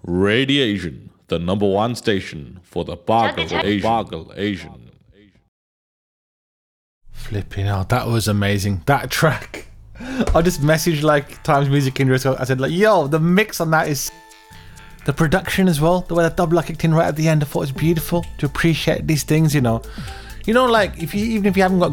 Radiation, the number one station for the Bargle Asian. Flipping out, that was amazing. That track. I just messaged like Times Music Industry. I said like, yo, the mix on that is the production as well. The way the double kicked in right at the end, I thought it was beautiful to appreciate these things. You know, like even if you haven't got